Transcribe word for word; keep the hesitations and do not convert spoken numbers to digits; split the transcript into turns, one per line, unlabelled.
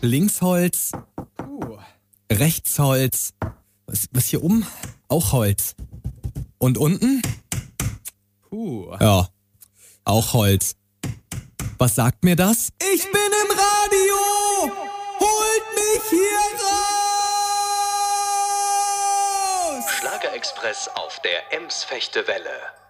Links Holz.
Puh.
Rechts Holz. Was, was hier oben? Auch Holz. Und unten?
Puh.
Ja, auch Holz. Was sagt mir das? Ich bin im Radio! Holt mich hier raus!
Schlagerexpress auf der Ems-Fechte-Welle.